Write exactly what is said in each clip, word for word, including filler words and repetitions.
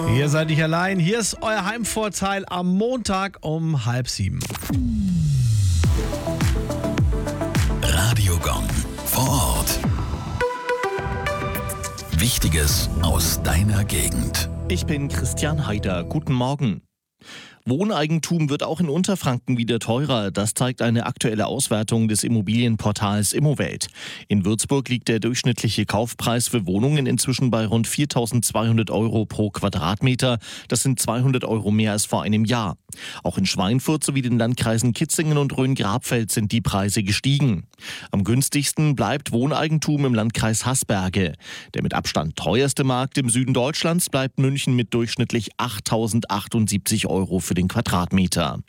Ihr seid nicht allein. Hier ist euer Heimvorteil am Montag um halb sieben. Radio Gong vor Ort. Wichtiges aus deiner Gegend. Ich bin Christian Haider. Guten Morgen. Wohneigentum wird auch in Unterfranken wieder teurer. Das zeigt eine aktuelle Auswertung des Immobilienportals Immowelt. In Würzburg liegt der durchschnittliche Kaufpreis für Wohnungen inzwischen bei rund viertausendzweihundert Euro pro Quadratmeter. Das sind zweihundert Euro mehr als vor einem Jahr. Auch in Schweinfurt sowie den Landkreisen Kitzingen und Rhön-Grabfeld sind die Preise gestiegen. Am günstigsten bleibt Wohneigentum im Landkreis Haßberge. Der mit Abstand teuerste Markt im Süden Deutschlands bleibt München mit durchschnittlich achttausendachtundsiebzig Euro für den Quadratmeter.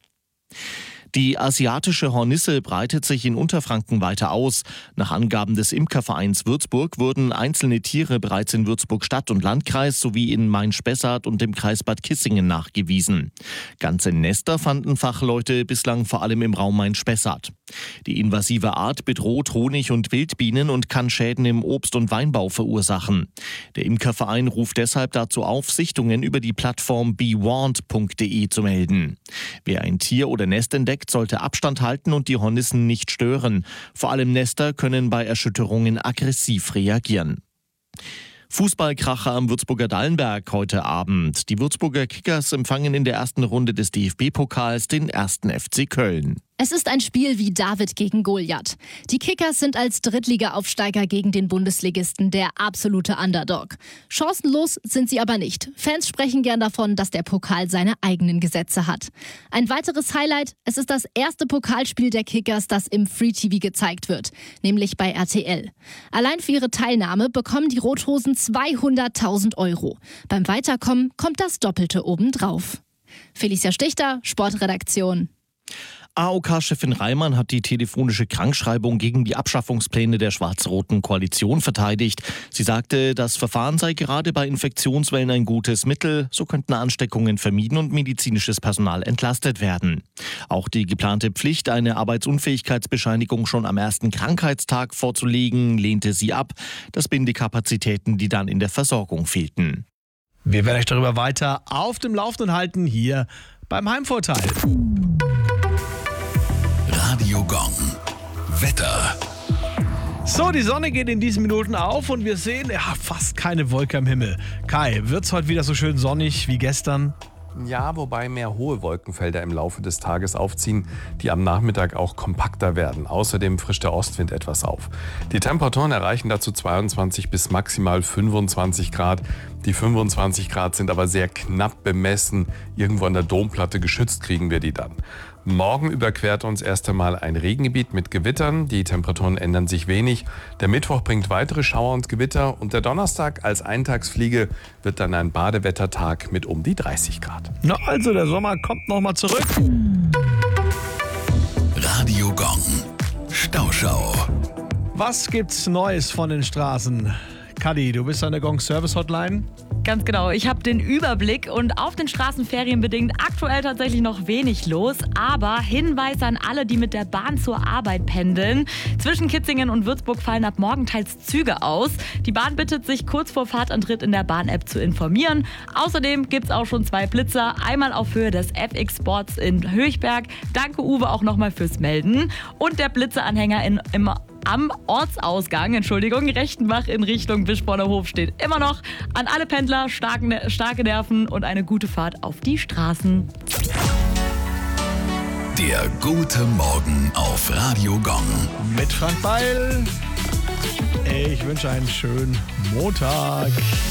Die asiatische Hornisse breitet sich in Unterfranken weiter aus. Nach Angaben des Imkervereins Würzburg wurden einzelne Tiere bereits in Würzburg Stadt und Landkreis sowie in Main-Spessart und dem Kreis Bad Kissingen nachgewiesen. Ganze Nester fanden Fachleute bislang vor allem im Raum Main-Spessart. Die invasive Art bedroht Honig- und Wildbienen und kann Schäden im Obst- und Weinbau verursachen. Der Imkerverein ruft deshalb dazu auf, Sichtungen über die Plattform be warned punkt de zu melden. Wer ein Tier oder Nest entdeckt, sollte Abstand halten und die Hornissen nicht stören. Vor allem Nester können bei Erschütterungen aggressiv reagieren. Fußballkracher am Würzburger Dallenberg heute Abend. Die Würzburger Kickers empfangen in der ersten Runde des D F B-Pokals den ersten F C Köln. Es ist ein Spiel wie David gegen Goliath. Die Kickers sind als Drittliga-Aufsteiger gegen den Bundesligisten der absolute Underdog. Chancenlos sind sie aber nicht. Fans sprechen gern davon, dass der Pokal seine eigenen Gesetze hat. Ein weiteres Highlight, es ist das erste Pokalspiel der Kickers, das im Free-T V gezeigt wird, nämlich bei R T L. Allein für ihre Teilnahme bekommen die Rothosen zweihunderttausend Euro. Beim Weiterkommen kommt das Doppelte obendrauf. Felicia Stichter, Sportredaktion. A O K-Chefin Reimann hat die telefonische Krankschreibung gegen die Abschaffungspläne der schwarz-roten Koalition verteidigt. Sie sagte, das Verfahren sei gerade bei Infektionswellen ein gutes Mittel. So könnten Ansteckungen vermieden und medizinisches Personal entlastet werden. Auch die geplante Pflicht, eine Arbeitsunfähigkeitsbescheinigung schon am ersten Krankheitstag vorzulegen, lehnte sie ab. Das binden die Kapazitäten, die dann in der Versorgung fehlten. Wir werden euch darüber weiter auf dem Laufenden halten, hier beim Heimvorteil. Radio Gong. Wetter. So, die Sonne geht in diesen Minuten auf und wir sehen ja, fast keine Wolke am Himmel. Kai, wird's heute wieder so schön sonnig wie gestern? Ja, wobei mehr hohe Wolkenfelder im Laufe des Tages aufziehen, die am Nachmittag auch kompakter werden. Außerdem frischt der Ostwind etwas auf. Die Temperaturen erreichen dazu zweiundzwanzig bis maximal fünfundzwanzig Grad. Die fünfundzwanzig Grad sind aber sehr knapp bemessen. Irgendwo an der Domplatte geschützt kriegen wir die dann. Morgen überquert uns erst einmal ein Regengebiet mit Gewittern. Die Temperaturen ändern sich wenig. Der Mittwoch bringt weitere Schauer und Gewitter. Und der Donnerstag als Eintagsfliege wird dann ein Badewettertag mit um die dreißig Grad. Na also, der Sommer kommt nochmal zurück. Radio Gong. Stauschau. Was gibt's Neues von den Straßen? Kadi, du bist an der Gong Service Hotline. Ganz genau, ich habe den Überblick und auf den Straßen ferienbedingt aktuell tatsächlich noch wenig los, aber Hinweis an alle, die mit der Bahn zur Arbeit pendeln. Zwischen Kitzingen und Würzburg fallen ab morgen teils Züge aus. Die Bahn bittet sich kurz vor Fahrtantritt in der Bahn-App zu informieren. Außerdem gibt es auch schon zwei Blitzer, einmal auf Höhe des F X Sports in Höchberg. Danke Uwe auch nochmal fürs Melden. Und der Blitzeranhänger in, im Am Ortsausgang, Entschuldigung, Rechtenbach in Richtung Bischborner Hof steht immer noch. An alle Pendler starke, starke Nerven und eine gute Fahrt auf die Straßen. Der gute Morgen auf Radio Gong. Mit Frank Beil. Ich wünsche einen schönen Montag.